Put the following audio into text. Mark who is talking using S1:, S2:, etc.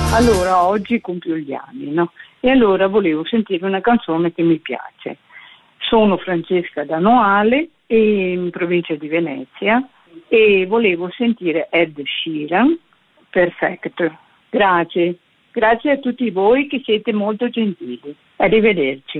S1: Allora, oggi compio gli anni, no? E allora volevo sentire una canzone che mi piace. Sono Francesca da Noale, in provincia di Venezia, e volevo sentire Ed Sheeran, Perfetto. Grazie. Grazie a tutti voi che siete molto gentili. Arrivederci.